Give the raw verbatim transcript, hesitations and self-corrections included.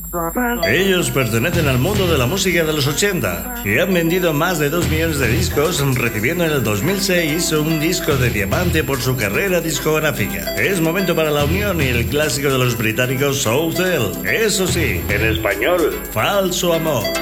Ellos pertenecen al mundo de la música de los ochenta y han vendido más de dos millones de discos, recibiendo en el dos mil seis un disco de diamante por su carrera discográfica. Es momento para la unión y el clásico de los británicos Soul Cell. Eso sí, en español, Falso Amor.